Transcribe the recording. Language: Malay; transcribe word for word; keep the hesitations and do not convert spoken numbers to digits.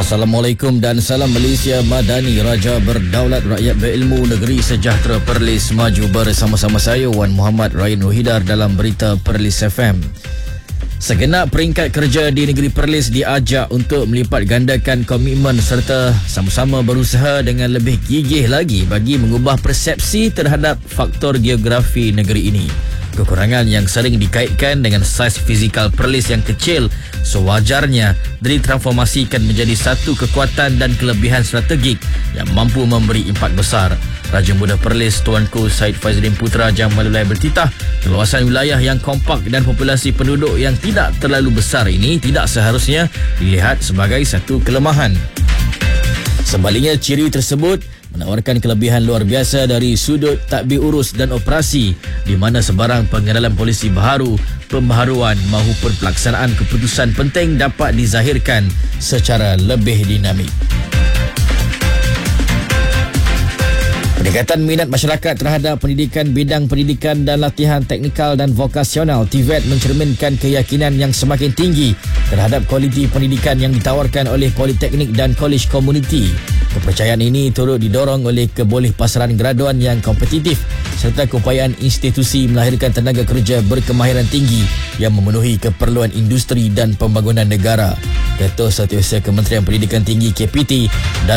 Assalamualaikum dan salam Malaysia Madani, Raja berdaulat, rakyat berilmu, negeri sejahtera, Perlis maju. Bersama-sama saya Wan Muhammad Ryan Wahidar dalam berita Perlis F M. Segenap peringkat kerja di negeri Perlis diajak untuk melipat gandakan komitmen serta sama-sama berusaha dengan lebih gigih lagi bagi mengubah persepsi terhadap faktor geografi negeri ini. Kekurangan yang sering dikaitkan dengan saiz fizikal Perlis yang kecil sewajarnya ditransformasikan menjadi satu kekuatan dan kelebihan strategik yang mampu memberi impak besar. Raja Muda Perlis Tuanku Syed Faizuddin Putra Jamalullah bertitah, keluasan wilayah yang kompak dan populasi penduduk yang tidak terlalu besar ini tidak seharusnya dilihat sebagai satu kelemahan. Sebaliknya, ciri tersebut menawarkan kelebihan luar biasa dari sudut tadbir urus dan operasi, di mana sebarang pengenalan polisi baharu, pembaharuan maupun pelaksanaan keputusan penting dapat dizahirkan secara lebih dinamik. Peningkatan minat masyarakat terhadap pendidikan bidang pendidikan dan latihan teknikal dan vokasional T V E T mencerminkan keyakinan yang semakin tinggi terhadap kualiti pendidikan yang ditawarkan oleh politeknik dan kolej komuniti. Kepercayaan ini turut didorong oleh kebolehpasaran graduan yang kompetitif serta keupayaan institusi melahirkan tenaga kerja berkemahiran tinggi yang memenuhi keperluan industri dan pembangunan negara. Ketua Setiausaha Kementerian Pendidikan Tinggi K P T